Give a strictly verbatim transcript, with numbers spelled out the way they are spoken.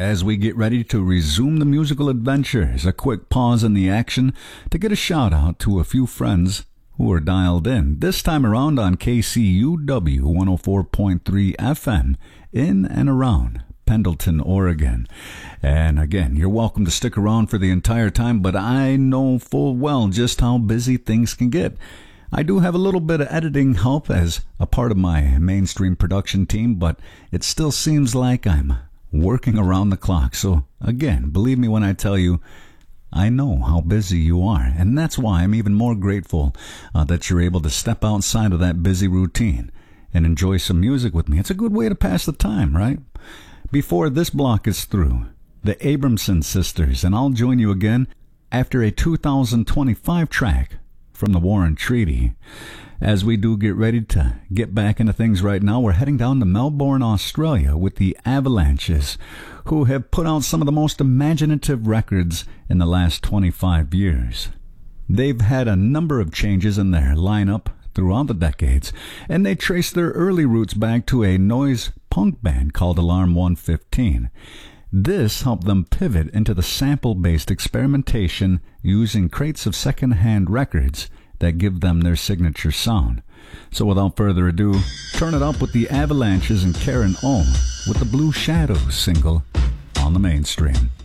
As we get ready to resume the musical adventures, a quick pause in the action to get a shout out to a few friends who are dialed in, this time around on K C U W one oh four point three F M in and around Pendleton, Oregon. And again, you're welcome to stick around for the entire time, but I know full well just how busy things can get. I do have a little bit of editing help as a part of my mainstream production team, but it still seems like I'm working around the clock. So again, believe me when I tell you, I know how busy you are, and that's why I'm even more grateful uh, that you're able to step outside of that busy routine and enjoy some music with me. It's a good way to pass the time, right? Before this block is through, the Abramson Sisters, and I'll join you again after a two thousand twenty-five track from the Warren Treaty. As we do get ready to get back into things right now, we're heading down to Melbourne, Australia with the Avalanches, who have put out some of the most imaginative records in the last twenty-five years. They've had a number of changes in their lineup throughout the decades, and they trace their early roots back to a noise punk band called Alarm one fifteen. This helped them pivot into the sample-based experimentation using crates of second-hand records that give them their signature sound. So without further ado, turn it up with the Avalanches and Karen O with the Blue Shadows single on the mainstream.